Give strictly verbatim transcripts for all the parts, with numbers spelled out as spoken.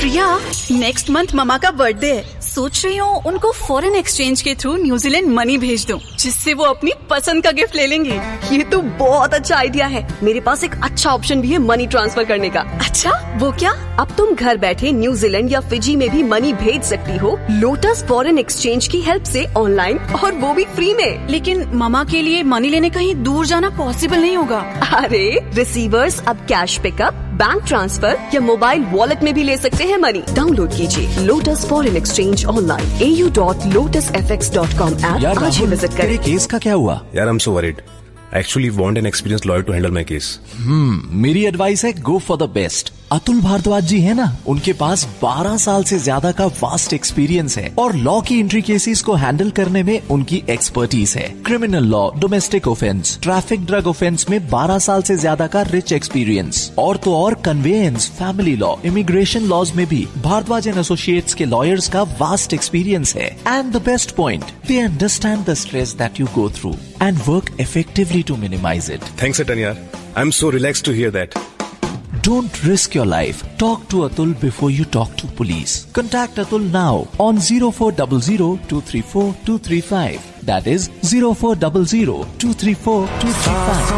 प्रिया, next month mama का birthday है। सोच रही हूँ उनको फॉरेन एक्सचेंज के थ्रू न्यूजीलैंड मनी भेज दूँ, जिससे वो अपनी पसंद का गिफ्ट ले लेंगे। ये तो बहुत अच्छा आइडिया है। मेरे पास एक अच्छा ऑप्शन भी है मनी ट्रांसफर करने का। अच्छा, वो क्या? अब तुम घर बैठे न्यूजीलैंड या फिजी में भी मनी भेज सकती हो लोटस फॉरेन एक्सचेंज की हेल्प से ऑनलाइन, और वो भी फ्री में। लेकिन ममा के लिए मनी लेने कहीं दूर जाना पॉसिबल नहीं होगा। अरे रिसीवर्स अब कैश पिकअप, बैंक ट्रांसफर या मोबाइल वॉलेट में भी ले सकते हैं मनी। डाउनलोड कीजिए लोटस फॉरेन एक्सचेंज ऑनलाइन ए U dot lotus F x dot com app आज ही विजिट करें। तेरे केस का क्या हुआ? यार, I am so worried. I actually want an experienced lawyer to handle my case. हम्म, मेरी एडवाइस है go for the best. Atul Bhardwaj जी है ना, उनके पास बारह साल से ज्यादा का वास्ट एक्सपीरियंस है और लॉ की एंट्री केसेस को हैंडल करने में उनकी एक्सपर्टीज है। Criminal law, domestic offence, traffic, drug offence में बारह साल से ज्यादा का रिच एक्सपीरियंस, और तो और conveyance, family law, immigration laws में भी भारद्वाज एंड एसोसिएट्स के लॉयर्स का वास्ट एक्सपीरियंस है। And the best point, they understand the stress that you go through and work effectively to minimize it. Thanks, Atan yaar. I'm so relaxed to hear that. Don't risk your life. Talk to Atul before you talk to police. Contact Atul now on zero four zero zero two three four two three five. That is zero four zero zero two three four two three five.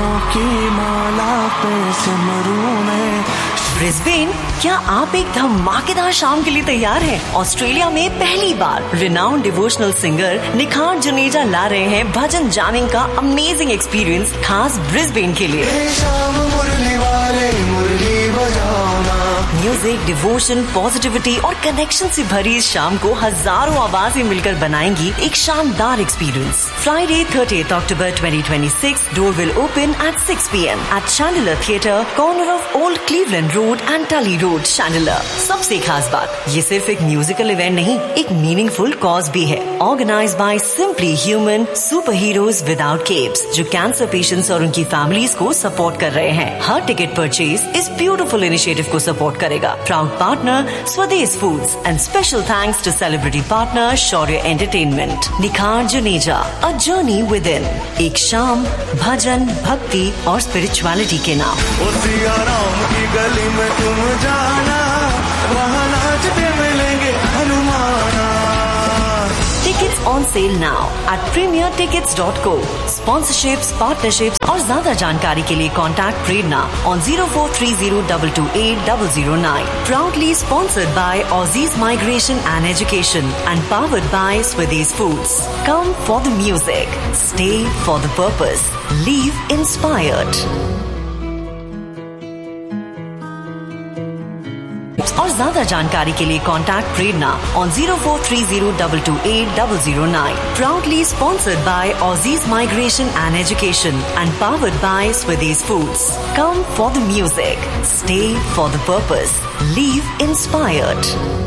Brisbane, क्या आप एक धमाकेदार शाम के लिए तैयार हैं? Australia में पहली बार रिनाउंड डिवोशनल सिंगर निखार जुनेजा ला रहे हैं भजन जामिंग का अमेजिंग एक्सपीरियंस खास ब्रिस्बेन के लिए। म्यूजिक, डिवोशन, पॉजिटिविटी और कनेक्शन से भरी इस शाम को हजारों आवाजें मिलकर बनाएंगी एक शानदार experience. Friday thirtieth October twenty twenty six, door will open at six P M eight Chandler theatre, corner of old Cleveland road and टली रोड, शैंडलर। सबसे खास बात, ये सिर्फ एक म्यूजिकल इवेंट नहीं, एक मीनिंगफुल कॉज भी है। Organise by simply human super heroes without keeps, जो कैंसर पेशेंट्स और उनकी फैमिलीज को सपोर्ट कर रहे हैं। हर टिकट परचेज इस ब्यूटीफुल इनिशिएटिव को सपोर्ट करेगा। प्राउड पार्टनर स्वदेश foods and special thanks to celebrity partner Shaurya entertainment. निखार Juneja, a journey with in. एक शाम भजन, भक्ति और स्पिरिचुअलिटी के नाम। की गली में तुम जाना, वहाँ नाचते मिलेंगे हनुमाना। Tickets on sale now at premier tickets dot co. Sponsorships, partnerships और ज्यादा जानकारी के लिए contact Prerna on zero four three zero two two eight zero zero nine. Proudly sponsored by Aussies Migration and Education and powered by Swedish Foods. Come for the music, stay for the purpose, leave inspired. और ज्यादा जानकारी के लिए contact Prerna on zero four three zero two two eight zero zero nine. Proudly sponsored by Aussies Migration and Education and powered by Swedish Foods. Come for the music, stay for the purpose, leave inspired.